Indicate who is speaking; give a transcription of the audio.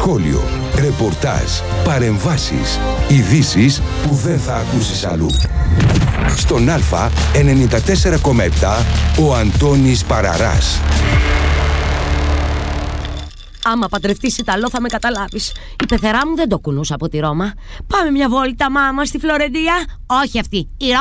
Speaker 1: σχόλιο, ρεπορτάζ, παρεμβάσεις, ειδήσεις που δεν θα ακούσεις αλλού. Στον Α 94,7 ο Αντώνης Παραράς.
Speaker 2: Άμα παντρευτείς Ιταλό θα με καταλάβεις. Η πεθερά μου δεν το κουνούσε από τη Ρώμα. Πάμε μια βόλτα, μάμα, στη Φλωρεντία. Όχι αυτή, η